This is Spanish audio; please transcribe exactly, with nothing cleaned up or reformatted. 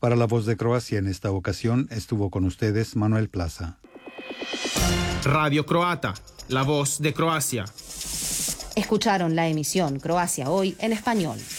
Para La Voz de Croacia en esta ocasión estuvo con ustedes Manuel Plaza. Radio Croata, La Voz de Croacia. Escucharon la emisión Croacia Hoy en español.